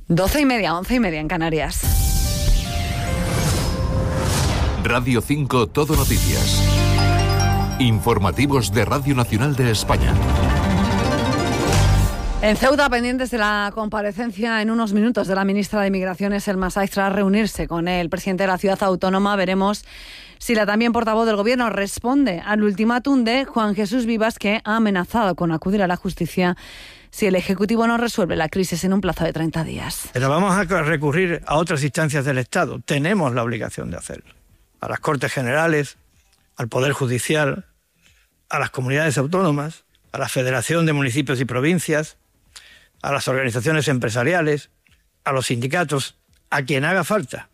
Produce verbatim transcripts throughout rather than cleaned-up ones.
Doce y media, once y media en Canarias. Radio cinco Todo Noticias. Informativos de Radio Nacional de España. En Ceuta, pendientes de la comparecencia en unos minutos de la ministra de Migraciones, Elma Saiz, tras reunirse con el presidente de la ciudad autónoma, veremos si la también portavoz del Gobierno responde al ultimátum de Juan Jesús Vivas, que ha amenazado con acudir a la justicia si el Ejecutivo no resuelve la crisis en un plazo de treinta días. Pero vamos a recurrir a otras instancias del Estado. Tenemos la obligación de hacerlo. A las Cortes Generales, al Poder Judicial, a las comunidades autónomas, a la Federación de Municipios y Provincias, a las organizaciones empresariales, a los sindicatos, a quien haga falta,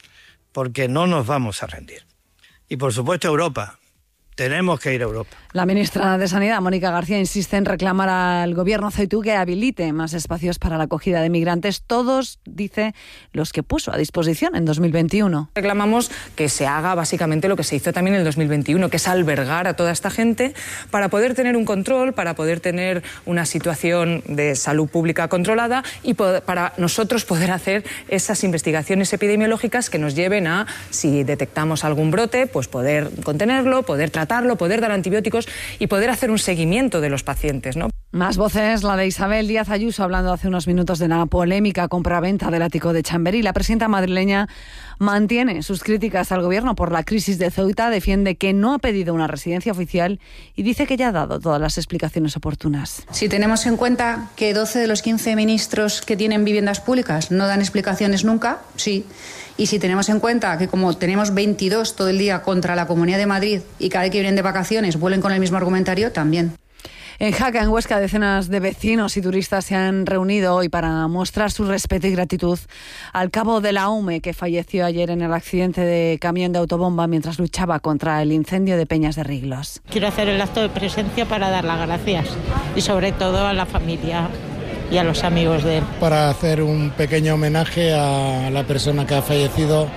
porque no nos vamos a rendir. Y por supuesto Europa. Tenemos que ir a Europa. La ministra de Sanidad, Mónica García, insiste en reclamar al Gobierno ceutú que habilite más espacios para la acogida de migrantes, todos, dice, los que puso a disposición en dos mil veintiuno. Reclamamos que se haga básicamente lo que se hizo también en el dos mil veintiuno, que es albergar a toda esta gente para poder tener un control, para poder tener una situación de salud pública controlada y para nosotros poder hacer esas investigaciones epidemiológicas que nos lleven a, si detectamos algún brote, pues poder contenerlo, poder tratarlo, tratarlo, poder dar antibióticos y poder hacer un seguimiento de los pacientes, ¿no? Más voces, la de Isabel Díaz Ayuso, hablando hace unos minutos de la polémica compraventa del ático de Chamberí. La presidenta madrileña mantiene sus críticas al Gobierno por la crisis de Ceuta, defiende que no ha pedido una residencia oficial y dice que ya ha dado todas las explicaciones oportunas. Si tenemos en cuenta que doce de los quince ministros que tienen viviendas públicas no dan explicaciones nunca, sí. Y si tenemos en cuenta que como tenemos veintidós todo el día contra la Comunidad de Madrid y cada vez que vienen de vacaciones vuelven con el mismo argumentario, también. En Jaca, en Huesca, decenas de vecinos y turistas se han reunido hoy para mostrar su respeto y gratitud al cabo de la U M E, que falleció ayer en el accidente de camión de autobomba mientras luchaba contra el incendio de Peñas de Riglos. Quiero hacer el acto de presencia para dar las gracias y sobre todo a la familia y a los amigos de él. Para hacer un pequeño homenaje a la persona que ha fallecido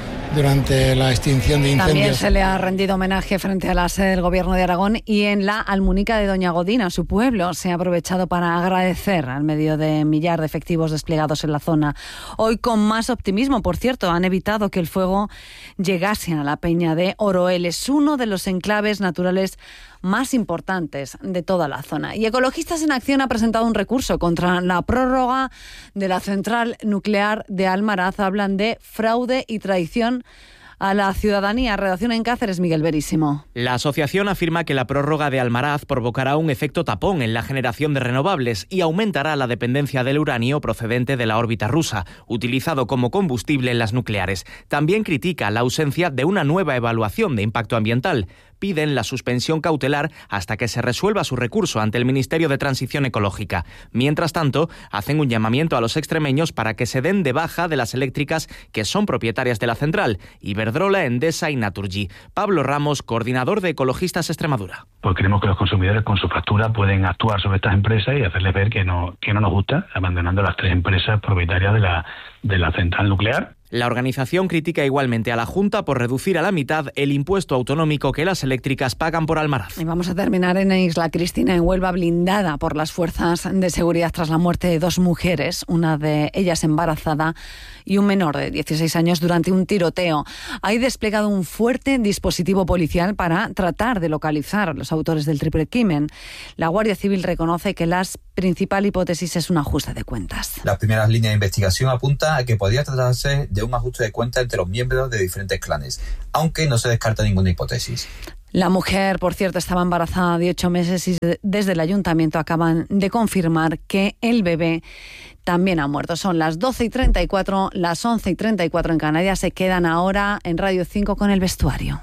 durante la extinción de incendios. También se le ha rendido homenaje frente a la sede del Gobierno de Aragón y en la Almunica de Doña Godina, su pueblo. Se ha aprovechado para agradecer al medio de millar de efectivos desplegados en la zona. Hoy con más optimismo, por cierto, han evitado que el fuego llegase a la peña de Oroel. Es uno de los enclaves naturales más importantes de toda la zona. Y Ecologistas en Acción ha presentado un recurso contra la prórroga de la central nuclear de Almaraz. Hablan de fraude y traición a la ciudadanía. Redacción en Cáceres, Miguel Verísimo. La asociación afirma que la prórroga de Almaraz provocará un efecto tapón en la generación de renovables y aumentará la dependencia del uranio procedente de la órbita rusa, utilizado como combustible en las nucleares. También critica la ausencia de una nueva evaluación de impacto ambiental. Piden la suspensión cautelar hasta que se resuelva su recurso ante el Ministerio de Transición Ecológica. Mientras tanto, hacen un llamamiento a los extremeños para que se den de baja de las eléctricas que son propietarias de la central, Iberdrola, Endesa y Naturgy. Pablo Ramos, coordinador de Ecologistas Extremadura. Pues creemos que los consumidores con su factura pueden actuar sobre estas empresas y hacerles ver que no, que no nos gusta, abandonando las tres empresas propietarias de la, de la central nuclear. La organización critica igualmente a la Junta por reducir a la mitad el impuesto autonómico que las eléctricas pagan por Almaraz. Y vamos a terminar en Isla Cristina, en Huelva, blindada por las fuerzas de seguridad tras la muerte de dos mujeres, una de ellas embarazada y un menor de dieciséis años durante un tiroteo. Hay desplegado un fuerte dispositivo policial para tratar de localizar a los autores del triple crimen. La Guardia Civil reconoce que la principal hipótesis es un ajuste de cuentas. Las primeras líneas de investigación apuntan a que podría tratarse de un ajuste de cuentas entre los miembros de diferentes clanes, aunque no se descarta ninguna hipótesis. La mujer, por cierto, estaba embarazada de ocho meses y desde el ayuntamiento acaban de confirmar que el bebé también ha muerto. Son las doce y treinta y cuatro, las once y treinta y cuatro en Canarias. Se quedan ahora en Radio cinco con el vestuario.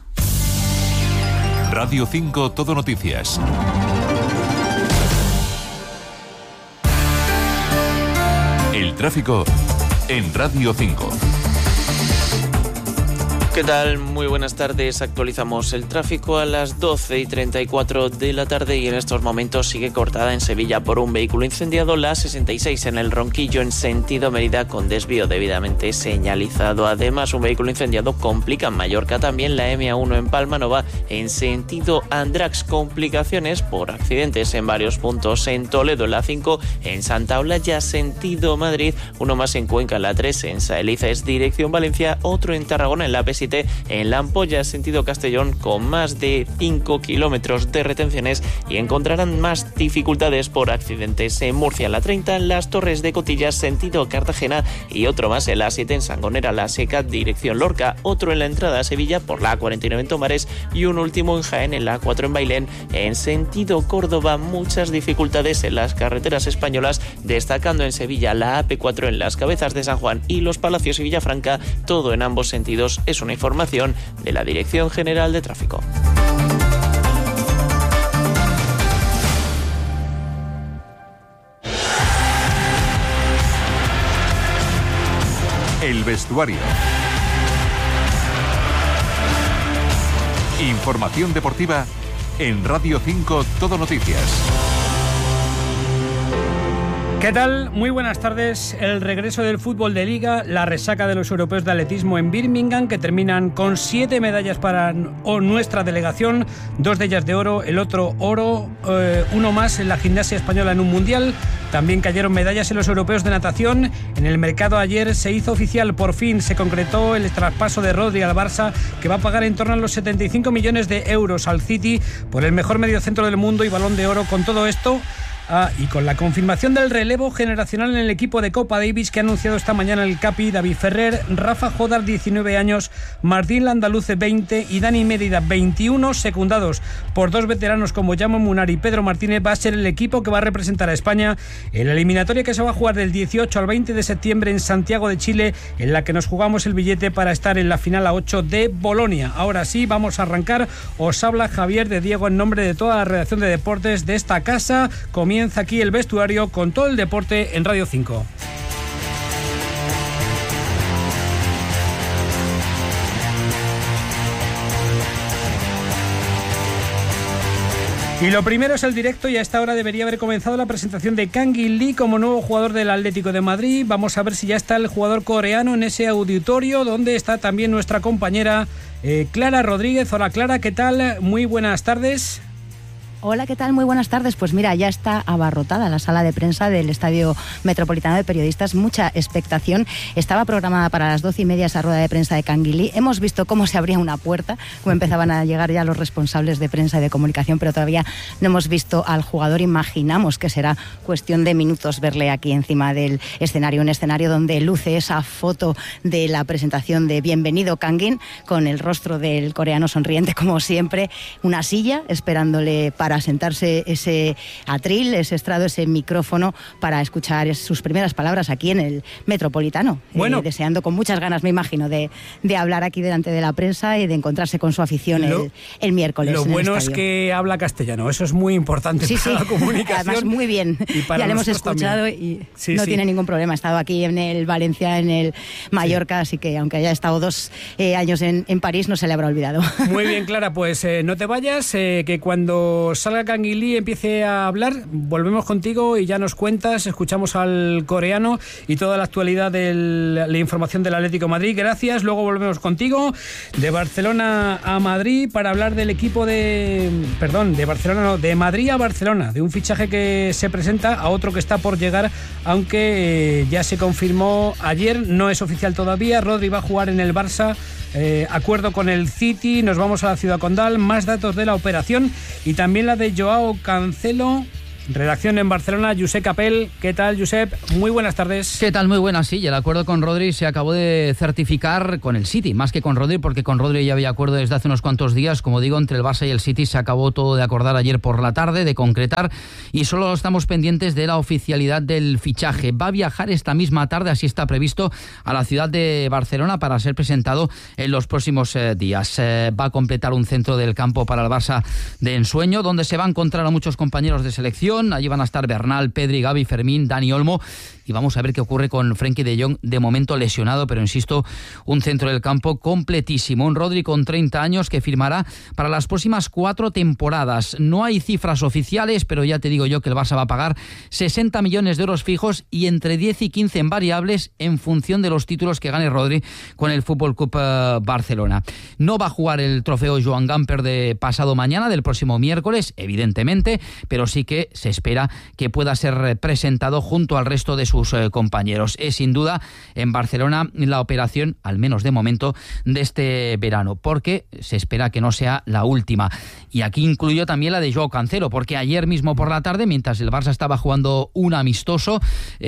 Radio cinco Todo Noticias. El tráfico en Radio cinco. ¿Qué tal? Muy buenas tardes. Actualizamos el tráfico a las doce y treinta y cuatro de la tarde y en estos momentos sigue cortada en Sevilla por un vehículo incendiado la sesenta y seis en el Ronquillo en sentido Mérida con desvío debidamente señalizado. Además, un vehículo incendiado complica en Mallorca también la eme a uno en Palma Nova en sentido Andrax. Complicaciones por accidentes en varios puntos en Toledo en la cinco, en Santa Olalla sentido Madrid, uno más en Cuenca en la tres, en Saeliza es dirección Valencia, otro en Tarragona en la P siete, en La Ampolla, sentido Castellón, con más de cinco kilómetros de retenciones y encontrarán más dificultades por accidentes en Murcia, en la treinta, en Las Torres de Cotillas, sentido Cartagena y otro más en la siete, en Sangonera, La Seca, dirección Lorca, otro en la entrada a Sevilla por la cuarenta y nueve en Tomares y un último en Jaén, en la cuatro en Bailén, en sentido Córdoba. Muchas dificultades en las carreteras españolas, destacando en Sevilla la A P cuatro en las Cabezas de San Juan y Los Palacios y Villafranca, todo en ambos sentidos. Es una información de la Dirección General de Tráfico. El vestuario. Información deportiva en Radio cinco Todo Noticias. ¿Qué tal? Muy buenas tardes. El regreso del fútbol de liga, la resaca de los europeos de atletismo en Birmingham, que terminan con siete medallas para nuestra delegación, dos de ellas de oro, el otro oro, eh, uno más en la gimnasia española en un mundial. También cayeron medallas en los europeos de natación. En el mercado ayer se hizo oficial, por fin se concretó el traspaso de Rodri al Barça, que va a pagar en torno a los setenta y cinco millones de euros al City por el mejor mediocentro del mundo y Balón de Oro. Con todo esto, Ah, y con la confirmación del relevo generacional en el equipo de Copa Davis que ha anunciado esta mañana el Capi, David Ferrer, Rafa Jodar, diecinueve años, Martín Landaluce, veinte y Dani Mérida, veintiuno, secundados por dos veteranos como Jaume Munar y Pedro Martínez, va a ser el equipo que va a representar a España en la eliminatoria que se va a jugar del dieciocho al veinte de septiembre en Santiago de Chile, en la que nos jugamos el billete para estar en la final a ocho de Bolonia. Ahora sí, vamos a arrancar. Os habla Javier de Diego en nombre de toda la redacción de deportes de esta casa. Comienza Comienza aquí el vestuario con todo el deporte en Radio cinco. Y lo primero es el directo y a esta hora debería haber comenzado la presentación de Kang In Lee como nuevo jugador del Atlético de Madrid. Vamos a ver si ya está el jugador coreano en ese auditorio donde está también nuestra compañera eh, Clara Rodríguez. Hola Clara, ¿qué tal? Muy buenas tardes. Hola, ¿qué tal? Muy buenas tardes. Pues mira, ya está abarrotada la sala de prensa del Estadio Metropolitano de Periodistas. Mucha expectación. Estaba programada para las doce y media esa rueda de prensa de Kang In Lee. Hemos visto cómo se abría una puerta, cómo empezaban a llegar ya los responsables de prensa y de comunicación, pero todavía no hemos visto al jugador. Imaginamos que será cuestión de minutos verle aquí encima del escenario, un escenario donde luce esa foto de la presentación de Bienvenido Kangin, con el rostro del coreano sonriente como siempre, una silla esperándole para sentarse ese atril, ese estrado, ese micrófono para escuchar sus primeras palabras aquí en el Metropolitano. Bueno, eh, deseando con muchas ganas, me imagino, de, de hablar aquí delante de la prensa y de encontrarse con su afición lo, el, el miércoles. Lo bueno es que habla castellano, eso es muy importante sí, para sí. la comunicación. Además, muy bien. Ya lo hemos escuchado también. y sí, no sí. tiene ningún problema. Ha estado aquí en el Valencia, en el Mallorca, sí. así que aunque haya estado dos eh, años en, en París, no se le habrá olvidado. Muy bien, Clara, pues eh, no te vayas, eh, que cuando salga Kang In Lee empiece a hablar, volvemos contigo y ya nos cuentas, escuchamos al coreano y toda la actualidad de la información del Atlético de Madrid. Gracias, luego volvemos contigo de Barcelona a Madrid para hablar del equipo de... Perdón, de Barcelona no, de Madrid a Barcelona, de un fichaje que se presenta a otro que está por llegar, aunque eh, ya se confirmó ayer, no es oficial todavía. Rodri va a jugar en el Barça. Eh, acuerdo con el City, nos vamos a la Ciudad Condal, más datos de la operación y también la de Joao Cancelo. Redacción en Barcelona, Josep Capel. ¿Qué tal, Josep? Muy buenas tardes. ¿Qué tal? Muy buenas, sí. El acuerdo con Rodri se acabó de certificar con el City, más que con Rodri, porque con Rodri ya había acuerdo desde hace unos cuantos días. Como digo, entre el Barça y el City se acabó todo de acordar ayer por la tarde, de concretar, y solo estamos pendientes de la oficialidad del fichaje. Va a viajar esta misma tarde, así está previsto, a la ciudad de Barcelona para ser presentado en los próximos eh, días. Eh, va a completar un centro del campo para el Barça de ensueño, donde se va a encontrar a muchos compañeros de selección. Allí van a estar Bernal, Pedri, Gavi, Fermín, Dani Olmo y vamos a ver qué ocurre con Frenkie de Jong, de momento lesionado, pero insisto, un centro del campo completísimo. Un Rodri con treinta años que firmará para las próximas cuatro temporadas. No hay cifras oficiales, pero ya te digo yo que el Barça va a pagar sesenta millones de euros fijos y entre diez y quince en variables en función de los títulos que gane Rodri con el Fútbol Club uh, Barcelona. No va a jugar el trofeo Joan Gamper de pasado mañana, del próximo miércoles, evidentemente, pero sí que se espera que pueda ser presentado junto al resto de sus uh, compañeros. Es sin duda en Barcelona la operación, al menos de momento, de este verano, porque se espera que no sea la última. Y aquí incluyo también la de Joao Cancelo, porque ayer mismo por la tarde, mientras el Barça estaba jugando un amistoso,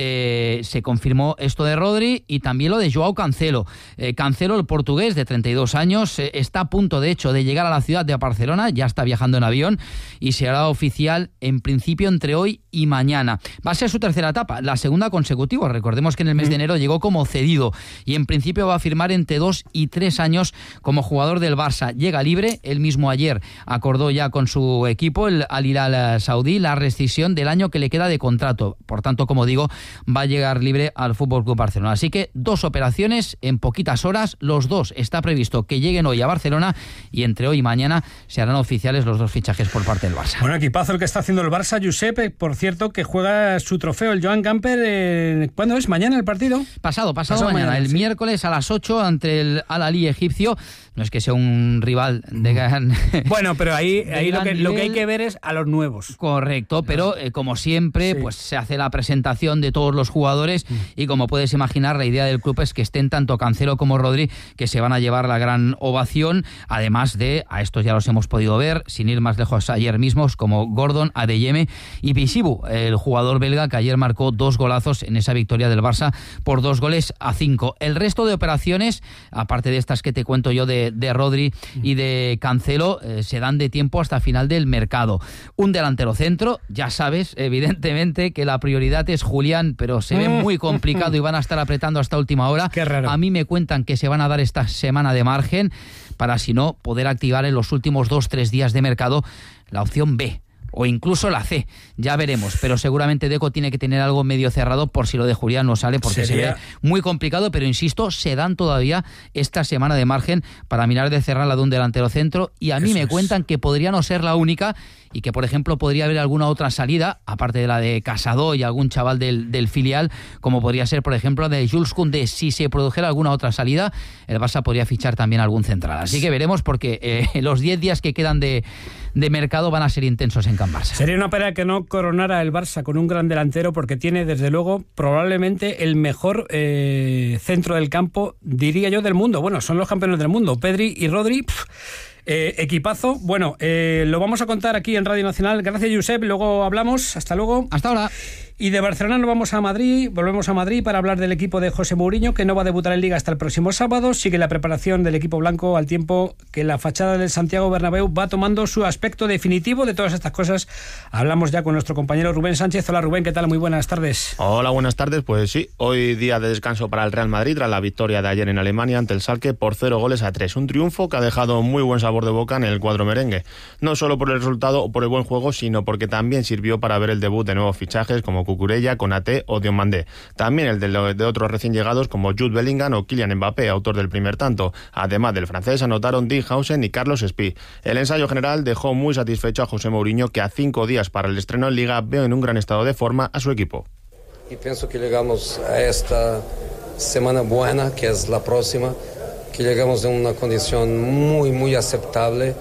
eh, se confirmó esto de Rodri y también lo de Joao Cancelo. Eh, Cancelo, el portugués de treinta y dos años, eh, está a punto de hecho de llegar a la ciudad de Barcelona, ya está viajando en avión y se hará oficial en principio entre hoy y mañana. Va a ser su tercera etapa, la segunda consecutiva. Recordemos que en el mes de enero llegó como cedido y en principio va a firmar entre dos y tres años como jugador del Barça. Llega libre, él mismo ayer acordó ya con su equipo, el Al Hilal saudí, la rescisión del año que le queda de contrato. Por tanto, como digo, va a llegar libre al F C Barcelona. Así que dos operaciones en poquitas horas, los dos está previsto que lleguen hoy a Barcelona y entre hoy y mañana se harán oficiales los dos fichajes por parte del Barça. Bueno, equipazo el que está haciendo el Barça, Josep, por cierto, que juega su trofeo, el Joan Gamper, eh, ¿cuándo es? ¿Mañana el partido? Pasado, pasado, pasado mañana, mañana, el sí. miércoles a las ocho ante el Al-Ahly egipcio. No es que sea un rival de gran... Bueno, pero ahí, de ahí lo, que, nivel. lo que hay que ver es a los nuevos. Correcto, pero eh, como siempre, sí. pues se hace la presentación de todos los jugadores mm. y como puedes imaginar, la idea del club es que estén tanto Cancelo como Rodri, que se van a llevar la gran ovación, además de, a estos ya los hemos podido ver, sin ir más lejos ayer mismos, como Gordon, Adeyemi y Pisibu, el jugador belga que ayer marcó dos golazos en esa victoria del Barça por dos goles a cinco. El resto de operaciones, aparte de estas que te cuento yo de de Rodri y de Cancelo, eh, se dan de tiempo hasta final del mercado. Un delantero centro, ya sabes, evidentemente que la prioridad es Julián, pero se ve muy complicado y van a estar apretando hasta última hora. Qué raro. A mí me cuentan que se van a dar esta semana de margen para, si no, poder activar en los últimos dos, tres días de mercado la opción B. O incluso la C, ya veremos, pero seguramente Deco tiene que tener algo medio cerrado por si lo de Julián no sale, porque sería... se ve muy complicado, pero insisto, se dan todavía esta semana de margen para mirar de cerrar la de un delantero centro y a mí Eso me es. cuentan que podría no ser la única y que, por ejemplo, podría haber alguna otra salida, aparte de la de Casado y algún chaval del, del filial, como podría ser, por ejemplo, de Jules Koundé. Si se produjera alguna otra salida, el Barça podría fichar también algún central. Así que veremos, porque eh, los diez días que quedan de, de mercado van a ser intensos en Can Barça. Sería una pena que no coronara el Barça con un gran delantero, porque tiene, desde luego, probablemente el mejor eh, centro del campo, diría yo, del mundo. Bueno, son los campeones del mundo. Pedri y Rodri... Pff, Eh, equipazo. Bueno, eh, lo vamos a contar aquí en Radio Nacional. Gracias, Josep. Luego hablamos. Hasta luego. Hasta ahora. Y de Barcelona nos vamos a Madrid, volvemos a Madrid para hablar del equipo de José Mourinho, que no va a debutar en Liga hasta el próximo sábado. Sigue la preparación del equipo blanco al tiempo que la fachada del Santiago Bernabéu va tomando su aspecto definitivo. De todas estas cosas hablamos ya con nuestro compañero Rubén Sánchez. Hola, Rubén, ¿qué tal? Muy buenas tardes. Hola, buenas tardes. Pues sí, hoy día de descanso para el Real Madrid tras la victoria de ayer en Alemania ante el Schalke por cero goles a tres. Un triunfo que ha dejado muy buen sabor de boca en el cuadro merengue. No solo por el resultado o por el buen juego, sino porque también sirvió para ver el debut de nuevos fichajes como Cucurella, Konaté o Diomandé. También el de, de otros recién llegados como Jude Bellingham o Kylian Mbappé, autor del primer tanto. Además del francés, anotaron Dinghausen y Carlos Espí. El ensayo general dejó muy satisfecho a José Mourinho, que a cinco días para el estreno en Liga veo en un gran estado de forma a su equipo. Y pienso que llegamos a esta semana buena, que es la próxima, que llegamos en una condición muy, muy aceptable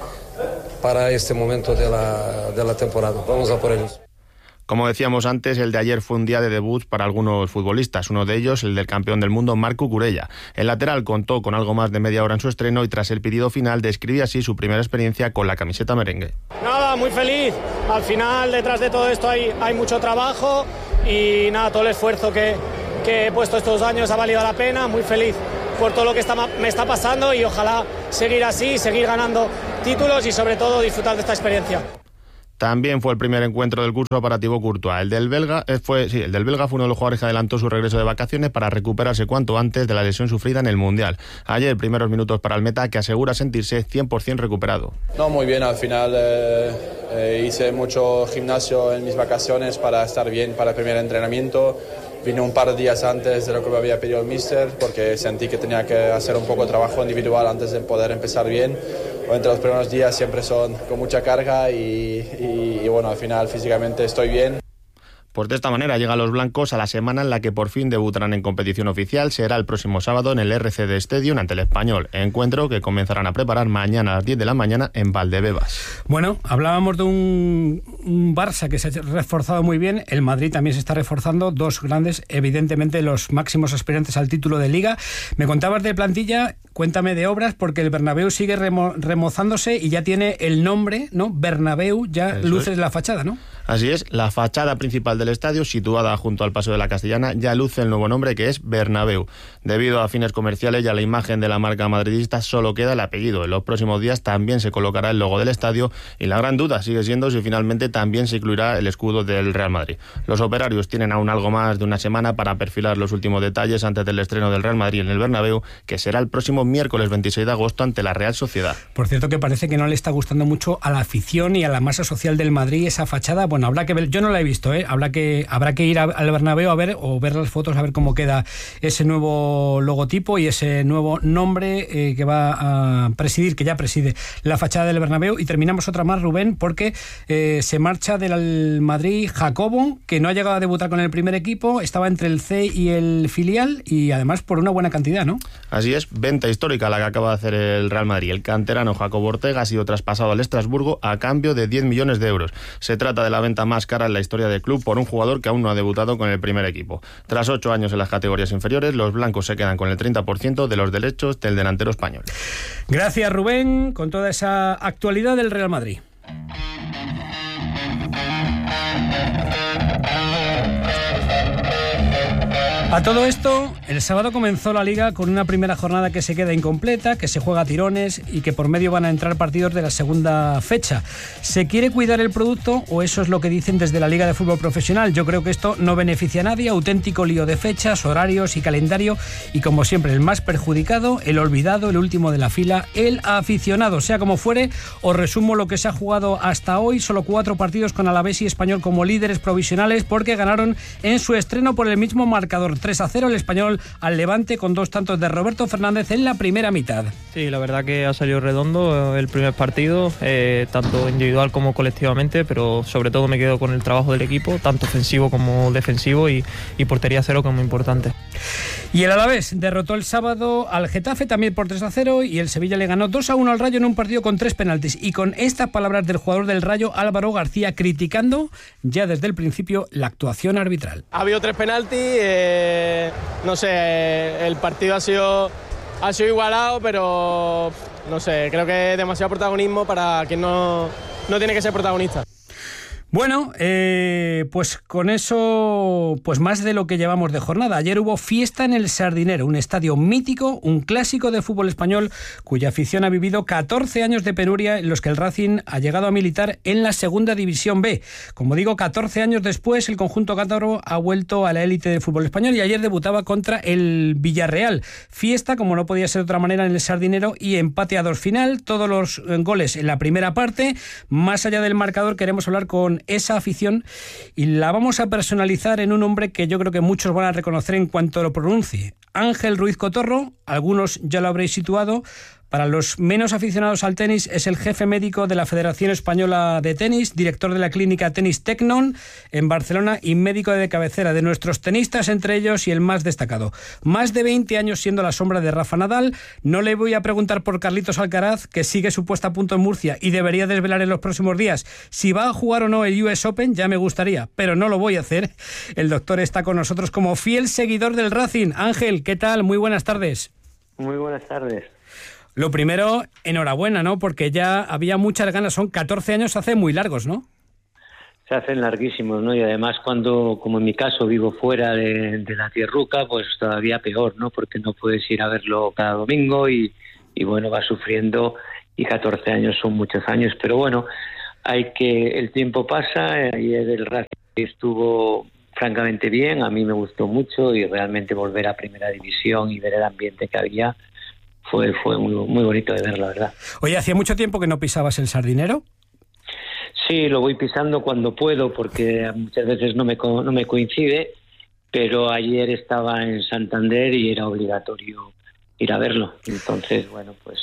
para este momento de la, de la temporada. Vamos a por ellos. Como decíamos antes, el de ayer fue un día de debut para algunos futbolistas, uno de ellos el del campeón del mundo, Marc Cucurella. El lateral contó con algo más de media hora en su estreno y tras el pedido final describía así su primera experiencia con la camiseta merengue. Nada, muy feliz. Al final, detrás de todo esto hay, hay mucho trabajo y nada, todo el esfuerzo que, que he puesto estos años ha valido la pena. Muy feliz por todo lo que está, me está pasando y ojalá seguir así, seguir ganando títulos y sobre todo disfrutar de esta experiencia. También fue el primer encuentro del curso para Thibaut Courtois. El del belga fue, sí, el del belga fue uno de los jugadores que adelantó su regreso de vacaciones para recuperarse cuanto antes de la lesión sufrida en el Mundial. Ayer, primeros minutos para el meta, que asegura sentirse cien por ciento recuperado. No, muy bien, al final eh, eh, hice mucho gimnasio en mis vacaciones para estar bien para el primer entrenamiento vine un par de días antes de lo que me había pedido el míster porque sentí que tenía que hacer un poco de trabajo individual antes de poder empezar bien. Obviamente los primeros días siempre son con mucha carga y, y, y bueno, al final físicamente estoy bien. Pues de esta manera llegan los blancos a la semana en la que por fin debutarán en competición oficial. Será el próximo sábado en el R C D Stadium ante el Español, encuentro que comenzarán a preparar mañana a las diez de la mañana en Valdebebas. Bueno, hablábamos de un, un Barça que se ha reforzado muy bien, el Madrid también se está reforzando, dos grandes, evidentemente los máximos aspirantes al título de Liga. Me contabas de plantilla, cuéntame de obras, porque el Bernabéu sigue remo, remozándose y ya tiene el nombre, ¿no? Bernabéu, ya Eso luces es. La fachada, ¿no? Así es, la fachada principal del estadio, situada junto al Paso de la Castellana, ya luce el nuevo nombre que es Bernabéu. Debido a fines comerciales y a la imagen de la marca madridista, solo queda el apellido. En los próximos días también se colocará el logo del estadio y la gran duda sigue siendo si finalmente también se incluirá el escudo del Real Madrid. Los operarios tienen aún algo más de una semana para perfilar los últimos detalles antes del estreno del Real Madrid en el Bernabéu, que será el próximo miércoles veintiséis de agosto ante la Real Sociedad. Por cierto, que parece que no le está gustando mucho a la afición y a la masa social del Madrid esa fachada. Bueno, habrá que ver, yo no la he visto, ¿eh? Habrá que, habrá que ir a, al Bernabéu a ver o ver las fotos a ver cómo queda ese nuevo logotipo y ese nuevo nombre eh, que va a presidir, que ya preside la fachada del Bernabéu. Y terminamos otra más, Rubén, porque eh, se marcha del Madrid Jacobo, que no ha llegado a debutar con el primer equipo, estaba entre el C y el filial y además por una buena cantidad, ¿no? Así es, venta histórica la que acaba de hacer el Real Madrid. El canterano Jacobo Ortega ha sido traspasado al Estrasburgo a cambio de diez millones de euros. Se trata de la venta más cara en la historia del club por un jugador que aún no ha debutado con el primer equipo. Tras ocho años en las categorías inferiores, los blancos se quedan con el treinta por ciento de los derechos del delantero español. Gracias, Rubén, con toda esa actualidad del Real Madrid. A todo esto, el sábado comenzó la Liga con una primera jornada que se queda incompleta, que se juega a tirones y que por medio van a entrar partidos de la segunda fecha. ¿Se quiere cuidar el producto o eso es lo que dicen desde la Liga de Fútbol Profesional? Yo creo que esto no beneficia a nadie, auténtico lío de fechas, horarios y calendario y como siempre el más perjudicado, el olvidado, el último de la fila, el aficionado. Sea como fuere, os resumo lo que se ha jugado hasta hoy, solo cuatro partidos con Alavés y Español como líderes provisionales porque ganaron en su estreno por el mismo marcador. tres a cero el Español al Levante con dos tantos de Roberto Fernández en la primera mitad. Sí, la verdad que ha salido redondo el primer partido, eh, tanto individual como colectivamente, pero sobre todo me quedo con el trabajo del equipo, tanto ofensivo como defensivo y, y portería cero, que es muy importante. Y el Alavés derrotó el sábado al Getafe también por tres a cero y el Sevilla le ganó dos a uno al Rayo en un partido con tres penaltis. Y con estas palabras del jugador del Rayo, Álvaro García, criticando ya desde el principio la actuación arbitral. Ha habido tres penaltis, eh, no sé, el partido ha sido, ha sido igualado, pero no sé, creo que es demasiado protagonismo para quien no, no tiene que ser protagonista. Bueno, eh, pues con eso, pues más de lo que llevamos de jornada. Ayer hubo fiesta en el Sardinero, un estadio mítico, un clásico de fútbol español, cuya afición ha vivido catorce años de penuria en los que el Racing ha llegado a militar en la Segunda División B. Como digo, catorce años después, el conjunto cátaro ha vuelto a la élite del fútbol español y ayer debutaba contra el Villarreal. Fiesta, como no podía ser de otra manera, en el Sardinero y empate a dos final, todos los goles en la primera parte. Más allá del marcador, queremos hablar con esa afición y la vamos a personalizar en un hombre que yo creo que muchos van a reconocer en cuanto lo pronuncie. Ángel Ruiz Cotorro, algunos ya lo habréis situado. Para los menos aficionados al tenis, es el jefe médico de la Federación Española de Tenis, director de la clínica Tenis Tecnon en Barcelona y médico de cabecera de nuestros tenistas, entre ellos y el más destacado. Más de veinte años siendo la sombra de Rafa Nadal. No le voy a preguntar por Carlitos Alcaraz, que sigue su puesta a punto en Murcia y debería desvelar en los próximos días si va a jugar o no el U S Open, ya me gustaría, pero no lo voy a hacer. El doctor está con nosotros como fiel seguidor del Racing. Ángel, ¿qué tal? Muy buenas tardes. Muy buenas tardes. Lo primero, enhorabuena, ¿no? Porque ya había muchas ganas, son catorce años, se hacen muy largos, ¿no? Se hacen larguísimos, ¿no? Y además cuando, como en mi caso, vivo fuera de, de la tierruca, pues todavía peor, ¿no? Porque no puedes ir a verlo cada domingo y, y bueno, vas sufriendo y catorce años son muchos años. Pero bueno, hay que, el tiempo pasa, ayer el Racing estuvo francamente bien, a mí me gustó mucho y realmente volver a Primera División y ver el ambiente que había Fue, fue muy, muy bonito de ver, la verdad. Oye, ¿hacía mucho tiempo que no pisabas el Sardinero? Sí, lo voy pisando cuando puedo, porque muchas veces no me, no me coincide. pero ayer estaba en Santander y era obligatorio ir a verlo. Entonces, bueno, pues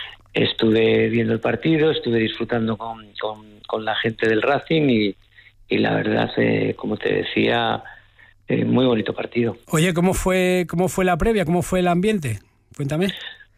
estuve viendo el partido, estuve disfrutando con, con, con la gente del Racing y, y la verdad, eh, como te decía, eh, muy bonito partido. Oye, ¿cómo fue, cómo fue la previa? ¿Cómo fue el ambiente? Cuéntame.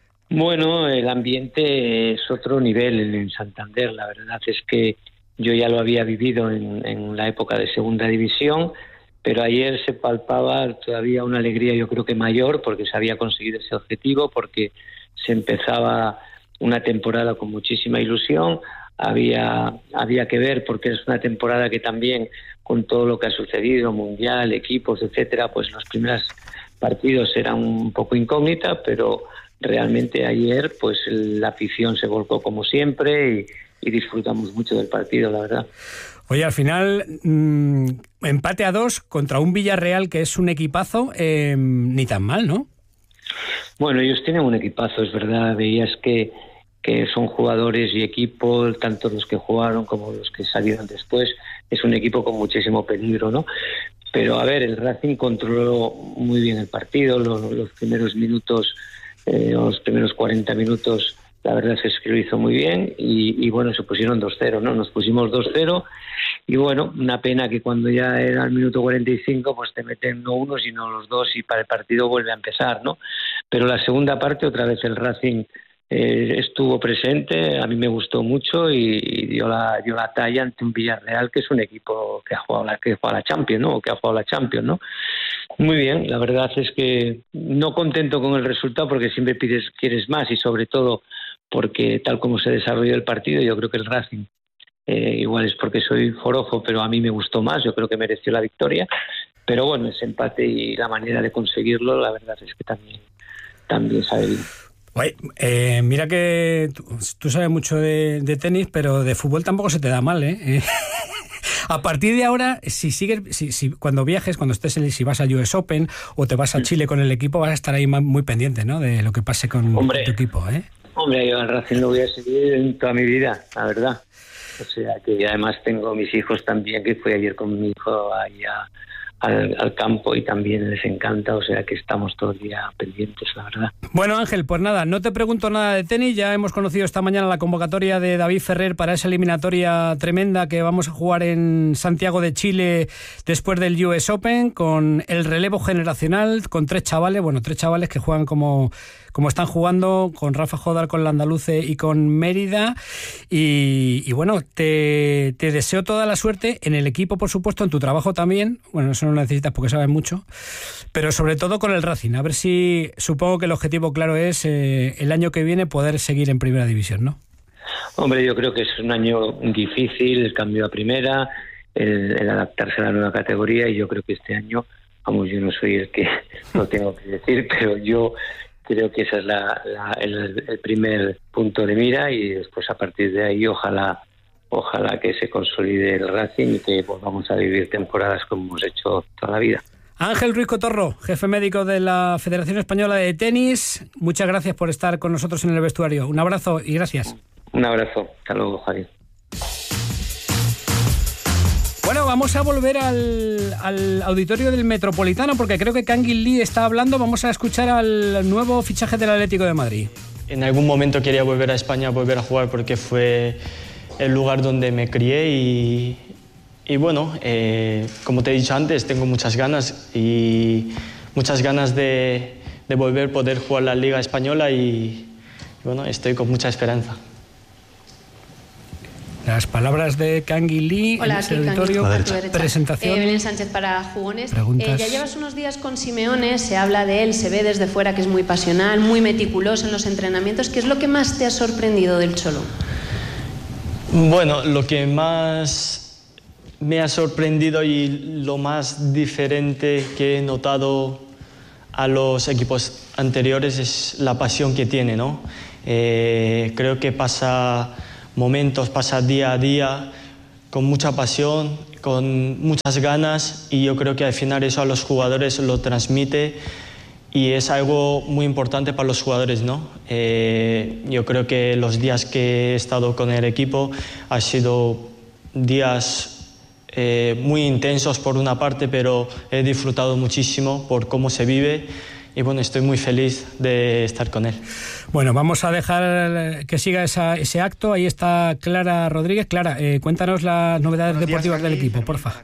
Bueno, el ambiente es otro nivel en Santander. La verdad es que yo ya lo había vivido en, en la época de Segunda División, pero ayer se palpaba todavía una alegría, yo creo que mayor, porque se había conseguido ese objetivo, porque se empezaba una temporada con muchísima ilusión. Había, había que ver, porque es una temporada que también, con todo lo que ha sucedido, mundial, equipos, etcétera, pues los primeros partidos eran un poco incógnita, pero realmente ayer pues la afición se volcó como siempre y, y disfrutamos mucho del partido, la verdad. Oye, al final, mmm, empate a dos contra un Villarreal que es un equipazo, eh, ni tan mal, ¿no? Bueno, ellos tienen un equipazo, es verdad. Veías que, que son jugadores y equipo, tanto los que jugaron como los que salieron después. Es un equipo con muchísimo peligro, ¿no? Pero, a ver, el Racing controló muy bien el partido. Los, los primeros minutos, eh, los primeros cuarenta minutos, la verdad es que lo hizo muy bien y, y bueno, se pusieron dos cero, ¿no? Nos pusimos dos cero y bueno, una pena que cuando ya era el minuto cuarenta y cinco pues te meten no uno sino los dos y para el partido vuelve a empezar, ¿no? Pero la segunda parte otra vez el Racing eh, estuvo presente, a mí me gustó mucho y, y dio la dio la talla ante un Villarreal que es un equipo que ha jugado la que juega la Champions, ¿no? O que ha jugado la Champions, ¿no? Muy bien, la verdad es que no contento con el resultado porque siempre pides quieres más y sobre todo porque tal como se desarrolló el partido, yo creo que el Racing, eh, igual es porque soy forofo, pero a mí me gustó más, yo creo que mereció la victoria, pero bueno, ese empate y la manera de conseguirlo, la verdad es que también, también sabe bien. Oye, eh, mira que tú, tú sabes mucho de, de tenis, pero de fútbol tampoco se te da mal, ¿eh? A partir de ahora, si sigues, si, si cuando viajes, cuando estés en, si vas a U S Open o te vas a Chile con el equipo, vas a estar ahí muy pendiente, ¿no? De lo que pase con, con tu equipo, ¿eh? Hombre, yo al Racing lo voy a seguir en toda mi vida, la verdad. O sea, que además tengo mis hijos también, que fui ayer con mi hijo allá al, al campo y también les encanta, o sea que estamos todo el día pendientes, la verdad. Bueno, Ángel, pues nada, no te pregunto nada de tenis, ya hemos conocido esta mañana la convocatoria de David Ferrer para esa eliminatoria tremenda que vamos a jugar en Santiago de Chile después del U S Open, con el relevo generacional, con tres chavales, bueno, tres chavales que juegan como... como están jugando, con Rafa Jodar, con Landaluce y con Mérida. Y, y bueno, te, te deseo toda la suerte en el equipo, por supuesto, en tu trabajo también. Bueno, eso no lo necesitas porque sabes mucho. Pero sobre todo con el Racing. A ver si, supongo que el objetivo claro es eh, el año que viene poder seguir en Primera División, ¿no? Hombre, yo creo que es un año difícil, el cambio a Primera, el, el adaptarse a la nueva categoría. Y yo creo que este año, vamos, yo no soy el que lo tengo que decir, pero yo... creo que ese es la, la, el, el primer punto de mira y después a partir de ahí ojalá ojalá que se consolide el Racing y que volvamos a vivir temporadas como hemos hecho toda la vida. Ángel Ruiz Cotorro, jefe médico de la Federación Española de Tenis, muchas gracias por estar con nosotros en el vestuario. Un abrazo y gracias. Un abrazo. Hasta luego, Javier. Bueno, vamos a volver al, al auditorio del Metropolitano porque creo que Kangin Lee está hablando. Vamos a escuchar al nuevo fichaje del Atlético de Madrid. En algún momento quería volver a España, volver a jugar porque fue el lugar donde me crié y, y bueno, eh, como te he dicho antes, tengo muchas ganas y muchas ganas de, de volver a poder jugar la Liga Española y, y bueno, estoy con mucha esperanza. Las palabras de Kangin Lee. Hola, en el auditorio. Presentación. Eh, Belén Sánchez para Jugones. Preguntas. Eh, ya llevas unos días con Simeone, se habla de él, se ve desde fuera que es muy pasional, muy meticuloso en los entrenamientos. ¿Qué es lo que más te ha sorprendido del Cholo? Bueno, lo que más me ha sorprendido y lo más diferente que he notado a los equipos anteriores es la pasión que tiene, ¿no? Eh, creo que pasa momentos, pasa día a día con mucha pasión, con muchas ganas y yo creo que al final eso a los jugadores lo transmite y es algo muy importante para los jugadores, ¿no? Eh, yo creo que los días que he estado con el equipo han sido días eh, muy intensos por una parte, pero he disfrutado muchísimo por cómo se vive y bueno, estoy muy feliz de estar con él. Bueno, vamos a dejar que siga esa, ese acto. Ahí está Clara Rodríguez. Clara, eh, cuéntanos las novedades deportivas del equipo, porfa.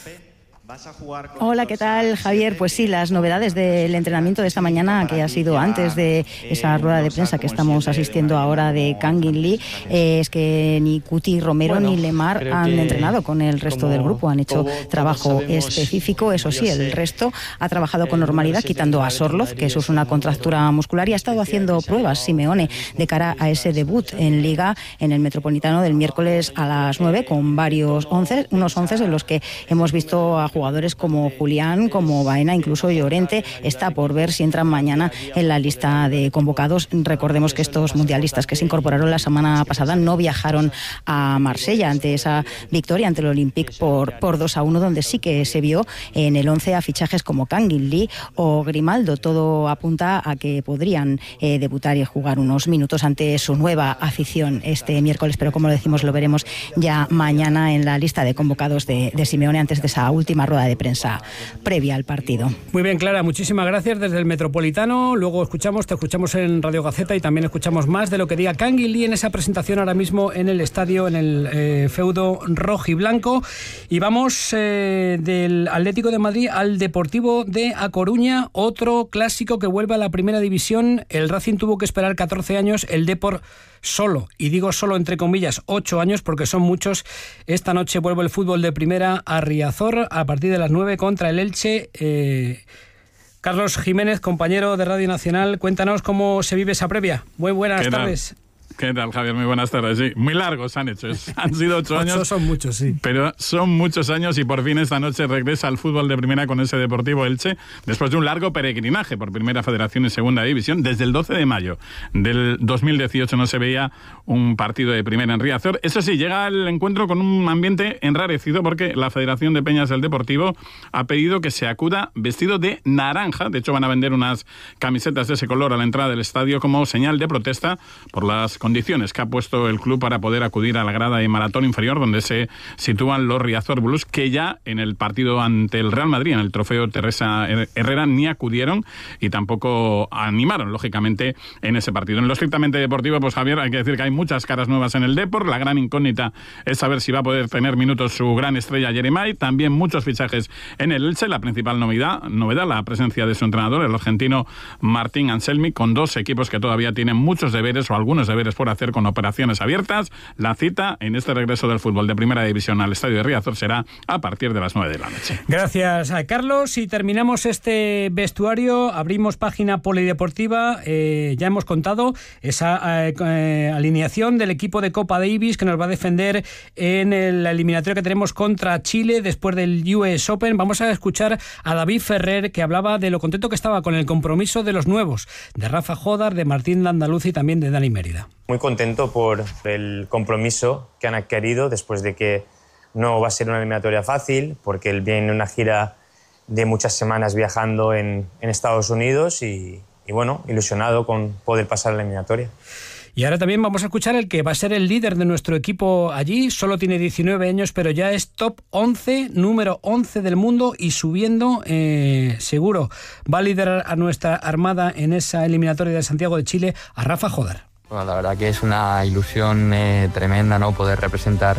Hola, ¿qué tal, Javier? Pues sí, las novedades del entrenamiento de esta mañana, que ha sido antes de esa rueda de prensa que estamos asistiendo ahora de Kangin Lee, eh, es que ni Cuti Romero bueno, ni Lemar han entrenado con el resto del grupo, han hecho todo, trabajo específico. Eso sí, el resto ha trabajado con normalidad, quitando a Sorloz, que eso es una contractura muscular, y ha estado haciendo pruebas Simeone de cara a ese debut en Liga en el Metropolitano del miércoles a las nueve, con varios once, unos once en los que hemos visto a jugadores como Julián, como Baena, incluso Llorente. Está por ver si entran mañana en la lista de convocados. Recordemos que estos mundialistas que se incorporaron la semana pasada no viajaron a Marsella ante esa victoria ante el Olympique por, por dos a uno, donde sí que se vio en el once a fichajes como Kangin Lee o Grimaldo. Todo apunta a que podrían eh, debutar y jugar unos minutos ante su nueva afición este miércoles, pero como lo decimos, lo veremos ya mañana en la lista de convocados de, de Simeone antes de esa última rueda de prensa previa al partido. Muy bien, Clara, muchísimas gracias desde el Metropolitano. Luego escuchamos, te escuchamos en Radio Gaceta y también escuchamos más de lo que diga Kangin Lee en esa presentación ahora mismo en el estadio, en el eh, feudo rojiblanco. Y vamos eh, del Atlético de Madrid al Deportivo de A Coruña, otro clásico que vuelve a la primera división. El Racing tuvo que esperar catorce años, el Depor solo, y digo solo entre comillas, ocho años, porque son muchos. Esta noche vuelve el fútbol de primera a Riazor a partir de las nueve contra el Elche. Eh, Carlos Jiménez, compañero de Radio Nacional, cuéntanos cómo se vive esa previa. Muy buenas tardes. ¿Qué tal, Javier? Muy buenas tardes. Sí, muy largos han hecho. Han sido ocho años. Ocho son muchos, sí. Pero son muchos años y por fin esta noche regresa al fútbol de primera con ese Deportivo Elche, después de un largo peregrinaje por Primera Federación y Segunda División. Desde el doce de mayo del dos mil dieciocho no se veía un partido de primera en Riazor. Eso sí, llega el encuentro con un ambiente enrarecido porque la Federación de Peñas del Deportivo ha pedido que se acuda vestido de naranja. De hecho, van a vender unas camisetas de ese color a la entrada del estadio como señal de protesta por las condiciones que ha puesto el club para poder acudir a la grada de Maratón Inferior, donde se sitúan los Riazor Blues, que ya en el partido ante el Real Madrid, en el trofeo Teresa Herrera, ni acudieron y tampoco animaron, lógicamente, en ese partido. En lo estrictamente deportivo, pues Javier, hay que decir que hay muchas caras nuevas en el Depor. La gran incógnita es saber si va a poder tener minutos su gran estrella Jeremai. También muchos fichajes en el Elche. La principal novedad, novedad la presencia de su entrenador, el argentino Martín Anselmi, con dos equipos que todavía tienen muchos deberes o algunos deberes por hacer con operaciones abiertas. La cita en este regreso del fútbol de primera división al estadio de Riazor será a partir de las nueve de la noche. Gracias a Carlos. Y terminamos este vestuario, abrimos página polideportiva. Eh, ya hemos contado esa eh, eh, alineación del equipo de Copa Davis que nos va a defender en el eliminatorio que tenemos contra Chile después del U S Open. Vamos a escuchar a David Ferrer, que hablaba de lo contento que estaba con el compromiso de los nuevos, de Rafa Jodar, de Martín Landaluz y también de Dani Mérida. Muy contento por el compromiso que han adquirido después de que no va a ser una eliminatoria fácil, porque él viene en una gira de muchas semanas viajando en, en Estados Unidos y, y bueno, ilusionado con poder pasar la eliminatoria. Y ahora también vamos a escuchar el que va a ser el líder de nuestro equipo allí. Solo tiene diecinueve años, pero ya es top once, número once del mundo y subiendo, eh, seguro. Va a liderar a nuestra armada en esa eliminatoria de Santiago de Chile, a Rafa Jodar. Bueno, la verdad que es una ilusión eh, tremenda, ¿no?, poder representar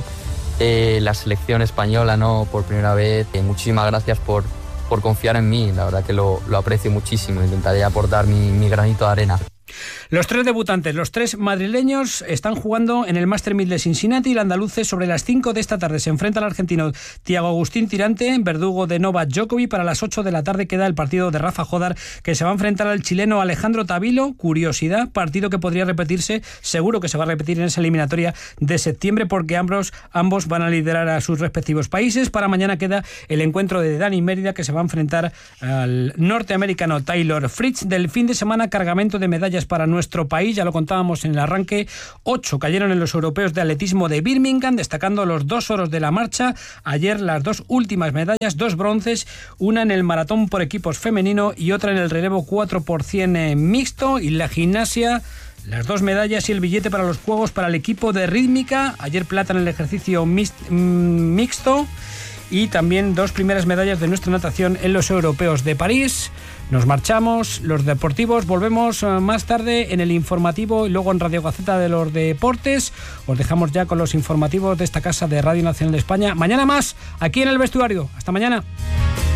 eh, la selección española, ¿no?, por primera vez. Eh, muchísimas gracias por, por confiar en mí, la verdad que lo, lo aprecio muchísimo. Intentaré aportar mi, mi granito de arena. Los tres debutantes, los tres madrileños, están jugando en el Master mil de Cincinnati. El andaluz sobre las cinco de esta tarde se enfrenta al argentino Thiago Agustín Tirante, verdugo de Novak Djokovic. Para las ocho de la tarde queda el partido de Rafa Jodar, que se va a enfrentar al chileno Alejandro Tavilo. Curiosidad, partido que podría repetirse, seguro que se va a repetir en esa eliminatoria de septiembre, porque ambos, ambos van a liderar a sus respectivos países. Para mañana queda el encuentro de Dani Mérida, que se va a enfrentar al norteamericano Taylor Fritz. Del fin de semana, cargamento de medallas para nuestro país, ya lo contábamos en el arranque. Ocho cayeron en los europeos de atletismo de Birmingham, destacando los dos oros de la marcha. Ayer las dos últimas medallas, dos bronces, una en el maratón por equipos femenino y otra en el relevo cuatro por cien mixto. Y la gimnasia, las dos medallas y el billete para los juegos para el equipo de rítmica. Ayer plata en el ejercicio mixto. y también dos primeras medallas de nuestra natación en los europeos de París. Nos marchamos, los deportivos, volvemos más tarde en el informativo y luego en Radio Gaceta de los Deportes. Os dejamos ya con los informativos de esta casa de Radio Nacional de España. Mañana más, aquí en el vestuario. Hasta mañana.